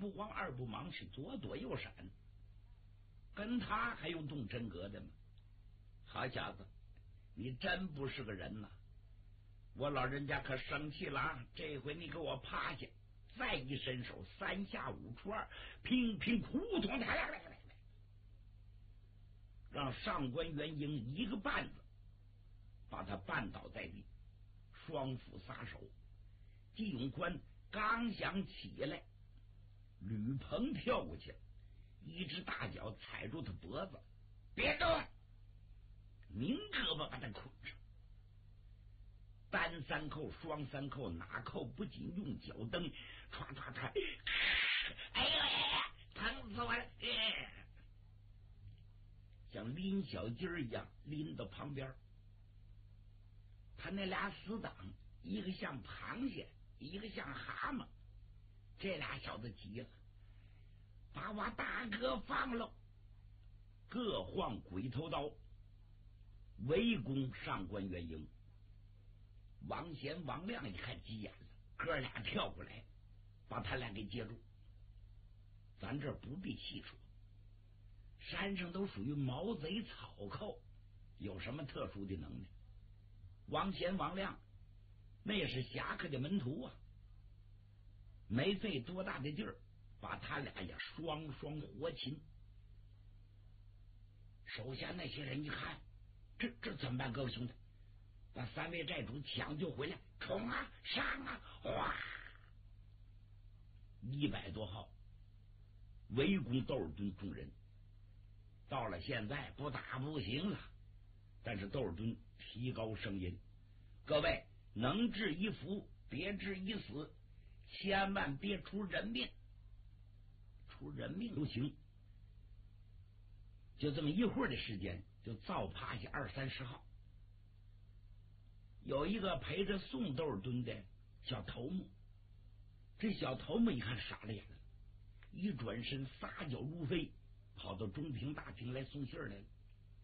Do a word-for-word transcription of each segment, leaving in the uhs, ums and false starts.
不慌二不忙，是左躲右闪，跟他还用动真格的吗？好小子，你真不是个人呐！我老人家可生气了啊！这回你给我趴下，再一伸手，三下五除二，乒乒扑通，来来来来来，让上官元英一个绊子把他绊倒在地，双斧撒手。季永宽刚想起来，吕鹏跳过去了，一只大脚踩住他脖子，别动，明胳膊把他捆上。单三扣双三扣，哪扣不仅用脚蹬，唰唰唰，哎呦呀，疼死我了！哎，像拎小鸡儿一样拎到旁边。他那俩死党，一个像螃蟹，一个像蛤蟆，这俩小子急了，把我大哥放了，各晃鬼头刀，围攻上官元英。王贤、王亮一看急眼了，哥俩跳过来，把他俩给接住。咱这不必细说，山上都属于毛贼草寇，有什么特殊的能耐？王贤、王亮那是侠客的门徒啊，没费多大的劲儿，把他俩也双双活擒。手下那些人一看，这这怎么办？各位兄弟，把三位寨主抢救回来，冲啊，上啊！哗，一百多号围攻窦尔敦众人。到了现在不打不行了，但是窦尔敦提高声音：各位能治一服，别治一死，千万别出人命，出人命都行。就这么一会儿的时间，就造趴下二三十号。有一个陪着送窦尔敦的小头目，这小头目一看傻了眼了，一转身撒脚如飞，跑到中平大厅来送信来了。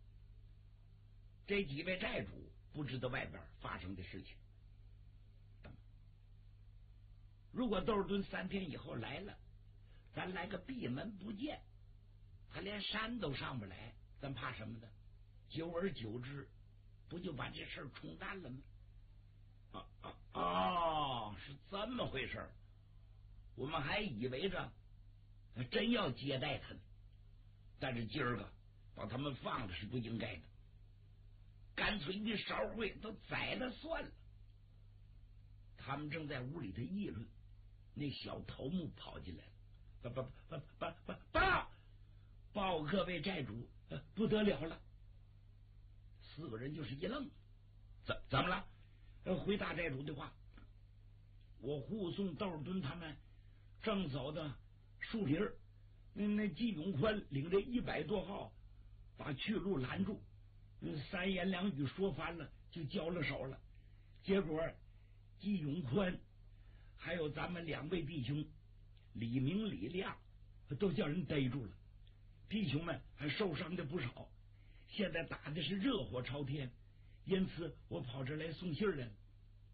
这几位寨主不知道外边发生的事情，等如果窦尔敦三天以后来了，咱来个闭门不见，他连山都上不来，咱怕什么呢？久而久之，不就把这事儿冲淡了吗？啊啊哦，是这么回事。我们还以为着真要接待他呢，但是今儿个把他们放了是不应该的，干脆一烧会都宰了算了。他们正在屋里头议论，那小头目跑进来了，报报报报报报报各位寨主，呃，不得了了！四个人就是一愣，怎怎么了？回答寨主的话，我护送窦尔敦他们正走的树林儿，那那季永宽领着一百多号把去路拦住，三言两语说翻了，就交了手了。结果季永宽还有咱们两位弟兄李明、李亮都叫人逮住了，弟兄们还受伤的不少，现在打的是热火朝天，因此我跑这来送信来了。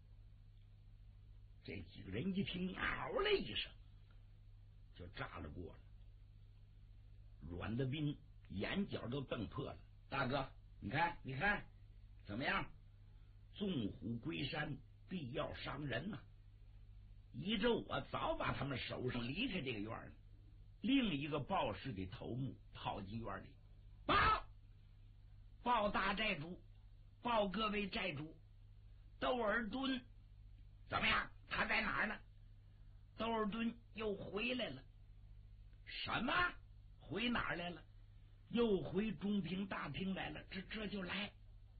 这几个人一听，嗷了一声，就炸了锅了。阮德斌眼角都瞪破了，大哥，你看，你看，怎么样？纵虎归山，必要伤人呐、啊！一周我早把他们手上离开这个院了。另一个报事的头目跑进院里，报报大寨主，报各位寨主，窦尔敦怎么样？他在哪儿呢？窦尔敦又回来了。什么？回哪儿来了？又回中平大厅来了。这这就来。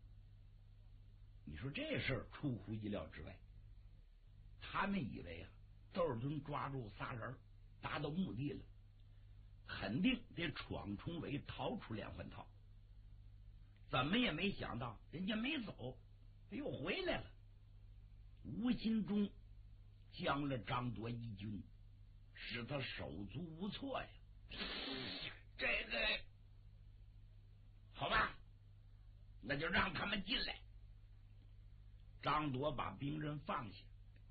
你说这事儿出乎意料之外。他们以为啊，窦尔敦抓住仨人，达到目的了，肯定得闯重围，逃出连环套。怎么也没想到，人家没走，又回来了。无心中将了张铎一军，使他手足无措呀。这个好吧，那就让他们进来。张铎把兵刃放下，